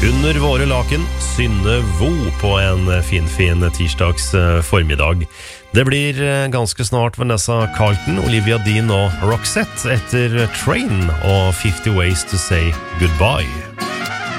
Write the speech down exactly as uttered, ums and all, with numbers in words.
Under våre laken, Synne Vo på en fin, fin tirsdags formiddag. Det blir ganske snart Vanessa Carlton, Olivia Dean og Roxette etter Train og fifty Ways to Say Goodbye.